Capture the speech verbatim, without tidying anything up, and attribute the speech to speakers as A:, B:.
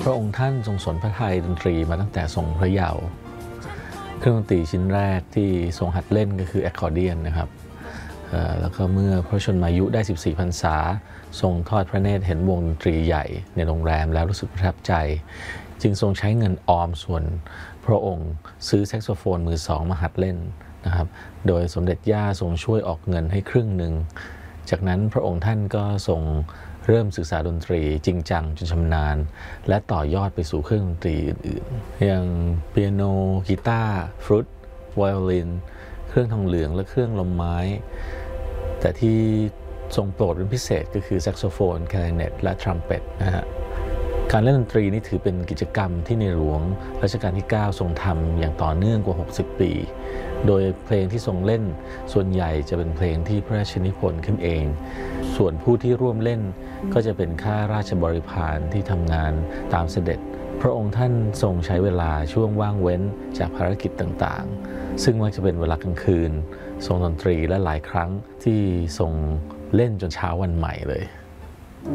A: พระองค์ท่านทรงสนพระทัยดนตรีมาตั้งแต่ทรงพระเยาว์เครื่องดนตรีชิ้นแรกที่ทรงหัดเล่นก็คือแอคคอร์เดียนนะครับแล้วก็เมื่อพระชนมายุได้สิบสี่พรรษาทรงทอดพระเนตรเห็นวงดนตรีใหญ่ในโรงแรมแล้วรู้สึกประทับใจจึงทรงใช้เงินออมส่วนพระองค์ซื้อแซกโซโฟนมือสองมาหัดเล่นนะครับโดยสมเด็จย่าทรงช่วยออกเงินให้ครึ่งหนึ่งจากนั้นพระองค์ท่านก็ทรงเริ่มศึกษาดนตรีจริงจังจนชำนาญและต่อยอดไปสู่เครื่องดนตรีอื่นๆอย่างเปียโนกีตาร์ฟลุตไวโอลินเครื่องทองเหลืองและเครื่องลมไม้แต่ที่ทรงโปรดเป็นพิเศษก็คือแซกโซโฟนคลาริเนตและทรัมเป็ตนะฮะการเล่นดนตรีนี่ถือเป็นกิจกรรมที่ในหลวงรัชกาลที่เก้าทรงทำอย่างต่อเนื่องกว่าหกสิบปีโดยเพลงที่ทรงเล่นส่วนใหญ่จะเป็นเพลงที่พระราชนิพนธ์ขึ้นเองส่วนผู้ที่ร่วมเล่นก็จะเป็นข้าราชบริพารที่ทำงานตามเสด็จพระองค์ท่านทรงใช้เวลาช่วงว่างเว้นจากภารกิจต่างๆซึ่งมักจะเป็นเวลากลางคืนทรงดนตรีและหลายครั้งที่ทรงเล่นจนเช้าวันใหม่เลย